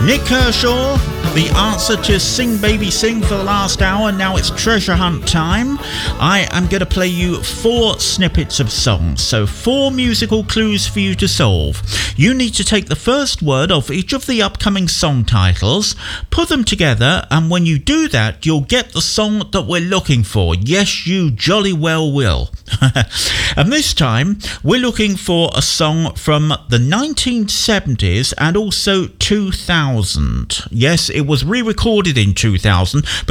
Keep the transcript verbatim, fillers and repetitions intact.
Nick Kershaw, the answer to Sing Baby Sing for the last hour. Now it's treasure hunt time. I am going to play you four snippets of songs, so four musical clues for you to solve. You need to take the first word of each of the upcoming song titles, put them together, and when you do that, you'll get the song that we're looking for. Yes, you jolly well will. And this time, we're looking for a song from the nineteen seventies and also two thousand. Yes, it was re-recorded in two thousand, but